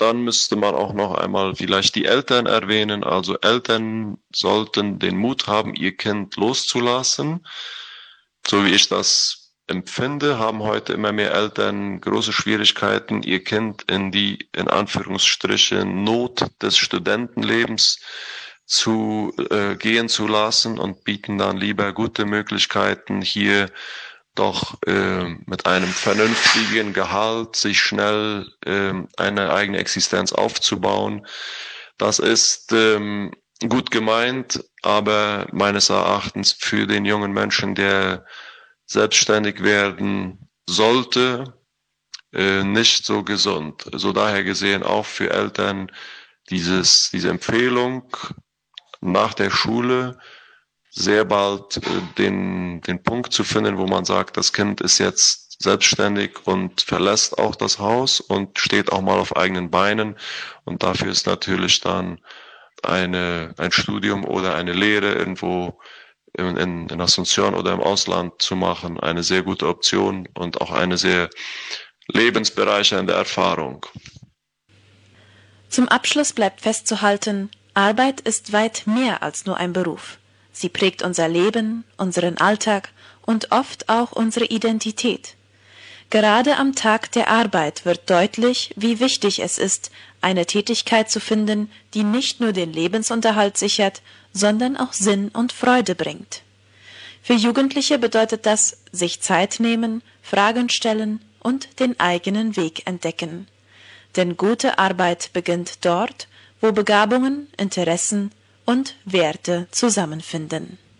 dann müsste man auch noch einmal vielleicht die Eltern erwähnen. Also Eltern sollten den Mut haben, ihr Kind loszulassen. So wie ich das empfinde, haben heute immer mehr Eltern große Schwierigkeiten, ihr Kind in die, in Anführungsstrichen, Not des Studentenlebens gehen zu lassen und bieten dann lieber gute Möglichkeiten, hier doch mit einem vernünftigen Gehalt sich schnell eine eigene Existenz aufzubauen. Das ist gut gemeint, aber meines Erachtens für den jungen Menschen, der selbstständig werden sollte, nicht so gesund. So daher gesehen auch für Eltern diese Empfehlung nach der Schule sehr bald den Punkt zu finden, wo man sagt, das Kind ist jetzt selbstständig und verlässt auch das Haus und steht auch mal auf eigenen Beinen. Und dafür ist natürlich dann ein Studium oder eine Lehre irgendwo in Asunción oder im Ausland zu machen eine sehr gute Option und auch eine sehr lebensbereichernde Erfahrung. Zum Abschluss bleibt festzuhalten, Arbeit ist weit mehr als nur ein Beruf. Sie prägt unser Leben, unseren Alltag und oft auch unsere Identität. Gerade am Tag der Arbeit wird deutlich, wie wichtig es ist, eine Tätigkeit zu finden, die nicht nur den Lebensunterhalt sichert, sondern auch Sinn und Freude bringt. Für Jugendliche bedeutet das, sich Zeit nehmen, Fragen stellen und den eigenen Weg entdecken. Denn gute Arbeit beginnt dort, wo Begabungen, Interessen und Werte zusammenfinden.